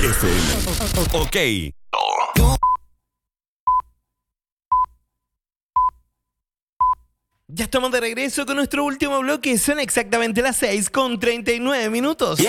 FM. Ok. Ya estamos de regreso con nuestro último bloque. Son exactamente las 6:39.